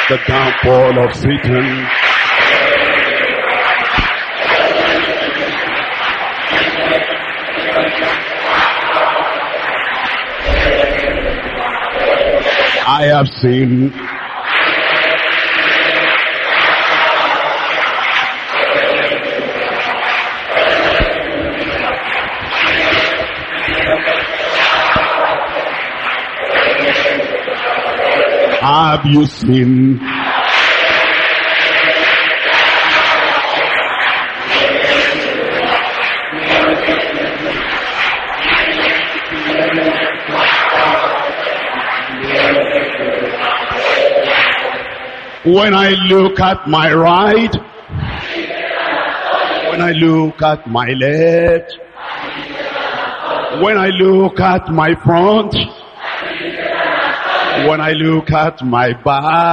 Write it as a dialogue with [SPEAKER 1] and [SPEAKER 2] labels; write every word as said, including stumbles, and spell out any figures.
[SPEAKER 1] the downfall of Satan. I have seen Have you seen when I look at my right, when I look at my left, when I look at my front, when I look at my back,